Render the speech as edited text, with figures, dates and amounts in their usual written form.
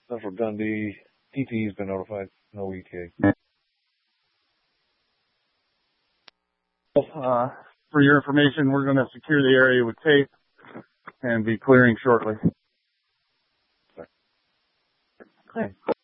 Central Dundee. ETE's been notified. No ETA. For your information, we're going to secure the area with tape and be clearing shortly. Okay.